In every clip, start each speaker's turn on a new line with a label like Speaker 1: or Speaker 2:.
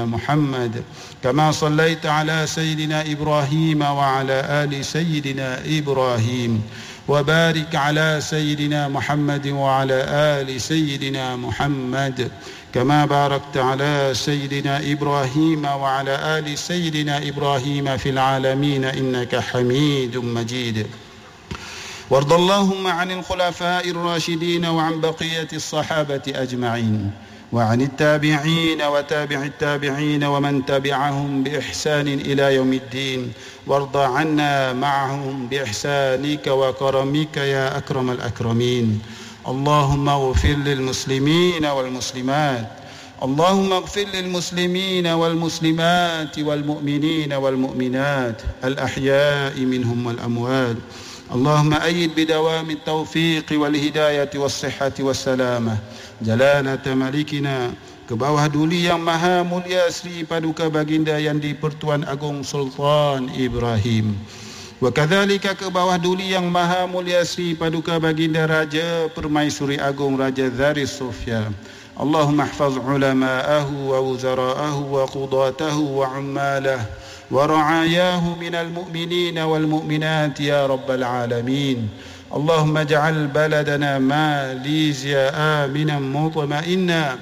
Speaker 1: سيدنا محمد كما صليت على سيدنا إبراهيم وعلى آل سيدنا إبراهيم وبارك على سيدنا محمد وعلى آل سيدنا محمد كما باركت على سيدنا إبراهيم وعلى آل سيدنا إبراهيم في العالمين إنك حميد مجيد. وارض اللهم عن الخلفاء الراشدين وعن بقية الصحابة أجمعين وعن التابعين وتابع التابعين ومن تبعهم بإحسان إلى يوم الدين، وارض عنا معهم بإحسانك وكرمك يا أكرم الأكرمين. اللهم اغفر للمسلمين والمسلمات، اللهم اغفر للمسلمين والمسلمات والمؤمنين والمؤمنات الأحياء منهم والأموات. اللهم أيد بدوام التوفيق والهداية والصحة والسلامة جلالة ملكنا ke bawah duli yang maha mulia Sri Paduka Baginda Yang di-Pertuan Agong Sultan Ibrahim, wa kadzalika ke bawah duli yang maha mulia Sri Paduka Baginda Raja Permaisuri Agong Raja Zaris Sofia. Allahumma ihfaz ulama'ahu wa wuzara'ahu wa qudatahu wa ummalahu ورعاياه من المؤمنين والمؤمنات يا رب العالمين. اللهم اجعل بلدنا ماليزيا آمنا مطمئنا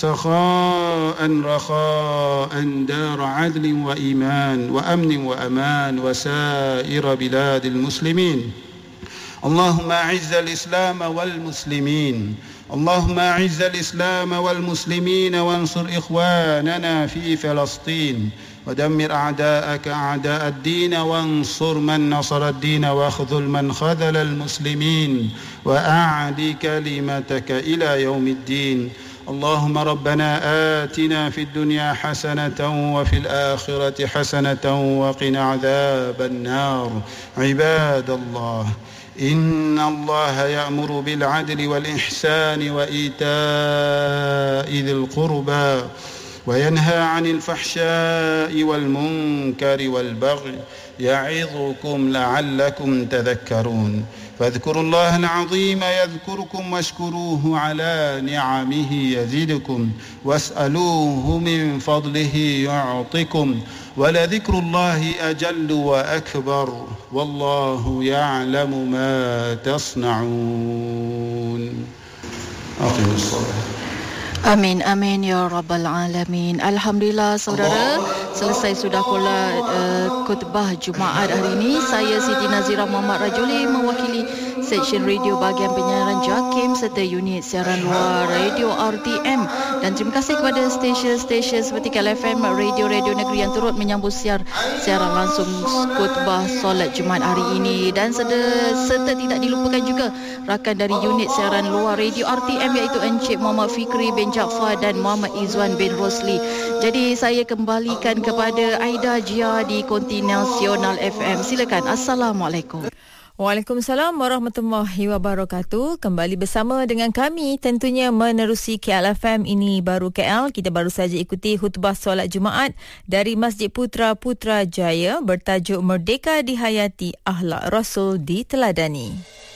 Speaker 1: سخاء رخاء دار عدل وإيمان وأمن وأمان وسائر بلاد المسلمين. اللهم أعز الإسلام والمسلمين، اللهم أعز الإسلام والمسلمين وانصر إخواننا في فلسطين ودمر أعداءك أعداء الدين وانصر من نصر الدين واخذل من خذل المسلمين وأعد كلمتك إلى يوم الدين. اللهم ربنا آتنا في الدنيا حسنة وفي الآخرة حسنة وقنا عذاب النار. عباد الله، إن الله يأمر بالعدل والإحسان وإيتاء ذي القربى وينهى عن الفحشاء والمنكر والبغي يعظكم لعلكم تذكرون. فاذكروا الله العظيم يذكركم واشكروه على نعمه يزدكم واسألوه من فضله يعطكم ولذكر الله أجل وأكبر والله يعلم ما تصنعون. أقم الصلاة.
Speaker 2: Amin, amin ya Rabbal Alamin. Alhamdulillah saudara, selesai sudah pula khutbah Jumaat hari ini. Saya Siti Nazira Muhammad Rajuli mewakili Seksyen Radio Bahagian Penyiaran JAKIM serta unit siaran luar Radio RTM. Dan terima kasih kepada stesen-stesen seperti KLFM, Radio-radio negeri yang turut menyambut siaran langsung khutbah solat Jumaat hari ini. Dan serta tidak dilupakan juga rakan dari unit siaran luar Radio RTM iaitu Encik Muhammad Fikri bin Jaafar dan Muhammad Izwan bin Rosli. Jadi saya kembalikan kepada Aida Jia di Konti Nasional FM. Silakan. Assalamualaikum.
Speaker 3: Waalaikumsalam warahmatullahi wabarakatuh. Kembali bersama dengan kami tentunya menerusi KLFM ini baru KL. Kita baru saja ikuti khutbah solat Jumaat dari Masjid Putra Putrajaya bertajuk Merdeka Dihayati, Akhlak Rasul Diteladani.